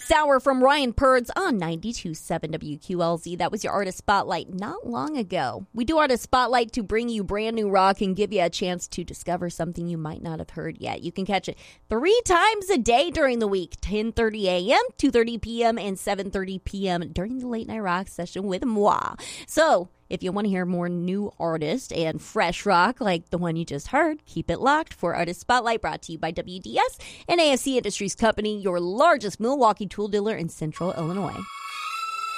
Next hour from Ryan Purds on 92.7 WQLZ. That was your Artist Spotlight not long ago. We do Artist Spotlight to bring you brand new rock and give you a chance to discover something you might not have heard yet. You can catch it 3 times a day during the week, 10:30 a.m., 2:30 p.m., and 7:30 p.m. during the Late Night Rock session with moi. So, if you want to hear more new artists and fresh rock like the one you just heard, keep it locked for Artist Spotlight, brought to you by WDS and AFC Industries Company, your largest Milwaukee tool dealer in Central Illinois.